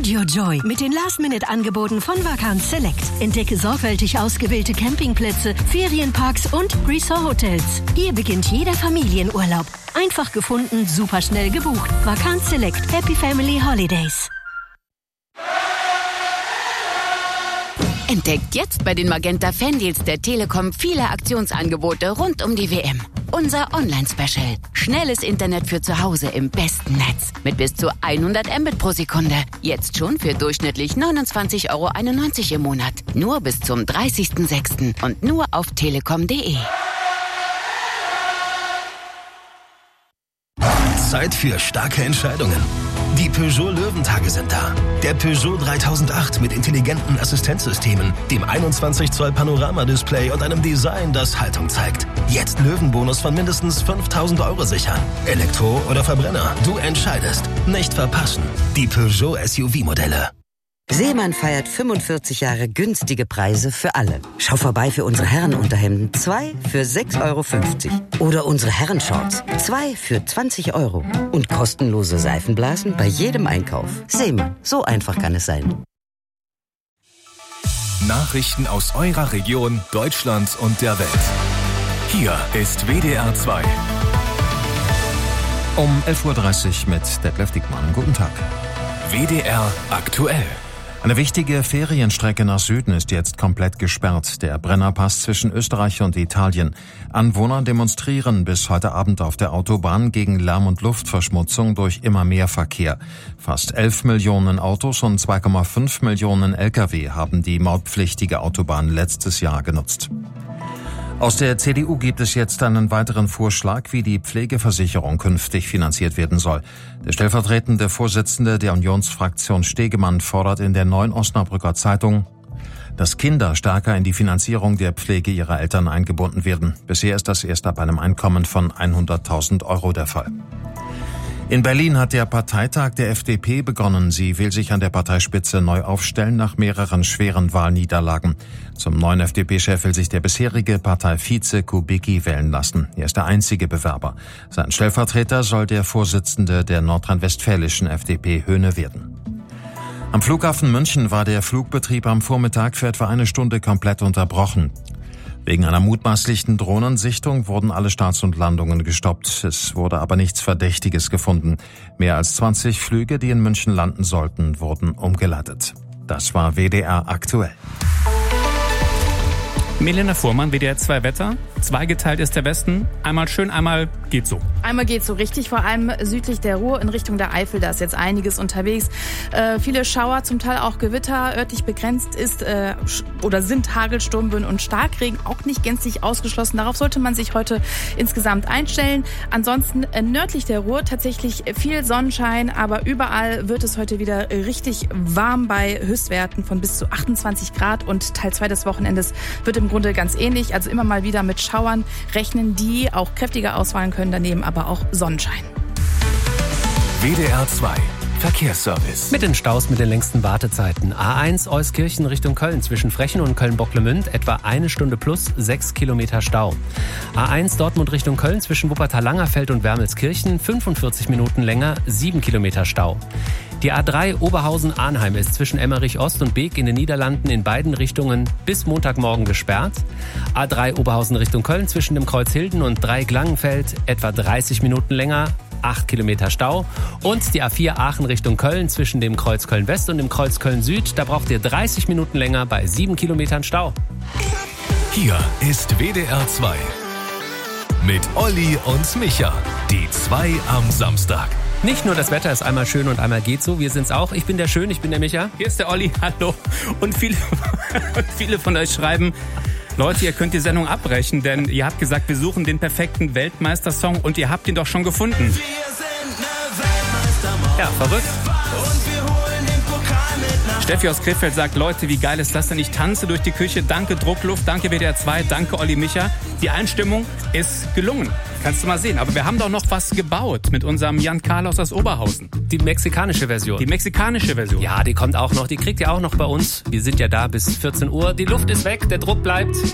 Find your joy mit den Last-Minute-Angeboten von Vacanz Select. Entdecke sorgfältig ausgewählte Campingplätze, Ferienparks und Resort-Hotels. Hier beginnt jeder Familienurlaub. Einfach gefunden, super schnell gebucht. Vacanz Select. Happy Family Holidays. Entdeckt jetzt bei den Magenta Fan-Deals der Telekom viele Aktionsangebote rund um die WM. Unser Online-Special. Schnelles Internet für zu Hause im besten Netz. Mit bis zu 100 Mbit pro Sekunde. Jetzt schon für durchschnittlich 29,91 € im Monat. Nur bis zum 30.06. und nur auf telekom.de. Zeit für starke Entscheidungen. Die Peugeot Löwentage sind da. Der Peugeot 3008 mit intelligenten Assistenzsystemen, dem 21 Zoll Panoramadisplay und einem Design, das Haltung zeigt. Jetzt Löwenbonus von mindestens 5.000 € sichern. Elektro oder Verbrenner, du entscheidest. Nicht verpassen. Die Peugeot SUV-Modelle. Seemann feiert 45 Jahre günstige Preise für alle. Schau vorbei für unsere Herrenunterhemden. 2 für 6,50 €. Oder unsere Herrenshorts. 2 für 20 €. Und kostenlose Seifenblasen bei jedem Einkauf. Seemann, so einfach kann es sein. Nachrichten aus eurer Region, Deutschland und der Welt. Hier ist WDR 2. Um 11:30 Uhr mit Detlef Diekmann. Guten Tag. WDR aktuell. Eine wichtige Ferienstrecke nach Süden ist jetzt komplett gesperrt. Der Brennerpass zwischen Österreich und Italien. Anwohner demonstrieren bis heute Abend auf der Autobahn gegen Lärm- und Luftverschmutzung durch immer mehr Verkehr. Fast 11 Millionen Autos und 2,5 Millionen Lkw haben die mautpflichtige Autobahn letztes Jahr genutzt. Aus der CDU gibt es jetzt einen weiteren Vorschlag, wie die Pflegeversicherung künftig finanziert werden soll. Der stellvertretende Vorsitzende der Unionsfraktion Stegemann fordert in der Neuen Osnabrücker Zeitung, dass Kinder stärker in die Finanzierung der Pflege ihrer Eltern eingebunden werden. Bisher ist das erst ab einem Einkommen von 100.000 € der Fall. In Berlin hat der Parteitag der FDP begonnen. Sie will sich an der Parteispitze neu aufstellen nach mehreren schweren Wahlniederlagen. Zum neuen FDP-Chef will sich der bisherige Parteivize Kubicki wählen lassen. Er ist der einzige Bewerber. Sein Stellvertreter soll der Vorsitzende der nordrhein-westfälischen FDP Höhne werden. Am Flughafen München war der Flugbetrieb am Vormittag für etwa eine Stunde komplett unterbrochen. Wegen einer mutmaßlichen Drohnensichtung wurden alle Starts und Landungen gestoppt. Es wurde aber nichts Verdächtiges gefunden. Mehr als 20 Flüge, die in München landen sollten, wurden umgeleitet. Das war WDR aktuell. Milena Fuhrmann, WDR 2 Wetter. Zweigeteilt ist der Westen. Einmal schön, einmal geht so. Einmal geht so richtig, vor allem südlich der Ruhr in Richtung der Eifel. Da ist jetzt einiges unterwegs. Viele Schauer, zum Teil auch Gewitter. Örtlich begrenzt ist oder sind Hagel, Sturmböen und Starkregen auch nicht gänzlich ausgeschlossen. Darauf sollte man sich heute insgesamt einstellen. Ansonsten nördlich der Ruhr tatsächlich viel Sonnenschein, aber überall wird es heute wieder richtig warm bei Höchstwerten von bis zu 28 Grad. Und Teil 2 des Wochenendes wird im Grunde ganz ähnlich. Also immer mal wieder mit Schauern rechnen, die auch kräftiger ausfallen können, daneben aber auch Sonnenschein. WDR 2 Verkehrsservice. Mit den Staus mit den längsten Wartezeiten. A1 Euskirchen Richtung Köln zwischen Frechen und Köln-Bocklemünd etwa 1 Stunde plus 6 Kilometer Stau. A1 Dortmund Richtung Köln zwischen Wuppertal-Langerfeld und Wermelskirchen 45 Minuten länger, 7 Kilometer Stau. Die A3 Oberhausen-Arnheim ist zwischen Emmerich Ost und Beek in den Niederlanden in beiden Richtungen bis Montagmorgen gesperrt. A3 Oberhausen Richtung Köln zwischen dem Kreuz Hilden und Dreieck-Langenfeld etwa 30 Minuten länger, 8 Kilometer Stau. Und die A4 Aachen Richtung Köln zwischen dem Kreuz Köln-West und dem Kreuz Köln-Süd, da braucht ihr 30 Minuten länger bei 7 Kilometern Stau. Hier ist WDR 2 mit Olli und Micha, die 2 am Samstag. Nicht nur das Wetter ist einmal schön und einmal geht so, wir sind's auch. Ich bin der Schön, ich bin der Micha. Hier ist der Olli, hallo. Und viele von euch schreiben, Leute, ihr könnt die Sendung abbrechen, denn ihr habt gesagt, wir suchen den perfekten Weltmeistersong und ihr habt ihn doch schon gefunden. Wir sind eine ja, verrückt. Und wir holen den Pokal mit nach Steffi aus Krefeld sagt, Leute, wie geil ist das denn? Ich tanze durch die Küche, danke Druckluft, danke WDR 2, danke Olli Micha. Die Einstimmung ist gelungen. Kannst du mal sehen. Aber wir haben doch noch was gebaut mit unserem Jan Carlos aus Oberhausen. Die mexikanische Version. Die mexikanische Version. Ja, die kommt auch noch. Die kriegt ihr auch noch bei uns. Wir sind ja da bis 14 Uhr. Die Luft ist weg, der Druck bleibt.